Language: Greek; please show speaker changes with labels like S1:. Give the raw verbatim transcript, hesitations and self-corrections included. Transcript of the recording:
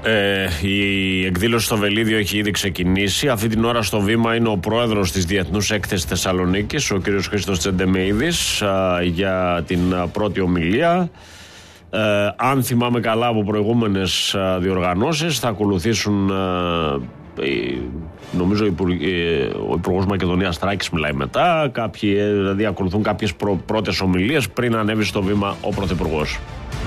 S1: Ε, η εκδήλωση στο Βελίδιο έχει ήδη ξεκινήσει. Αυτή την ώρα στο βήμα είναι ο πρόεδρος της Διεθνούς Έκθεσης Θεσσαλονίκης, ο κ. Χρήστος Τσεντεμεΐδης, α, για την α, πρώτη ομιλία. Ε, αν θυμάμαι καλά από προηγούμενες α, διοργανώσεις, θα ακολουθήσουν, α, η, νομίζω ο Υπουργός Μακεδονίας Θράκης μιλάει μετά, κάποιοι, δηλαδή ακολουθούν κάποιες πρω, πρώτες ομιλίες πριν ανέβει στο βήμα ο Πρωθυπουργός.